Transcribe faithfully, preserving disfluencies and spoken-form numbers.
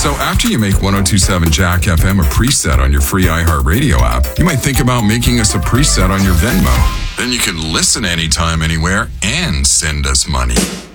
So after you make one oh two point seven Jack F M a preset on your free iHeartRadio app, you might think about making us a preset on your Venmo. Then you can listen anytime, anywhere, and send us money.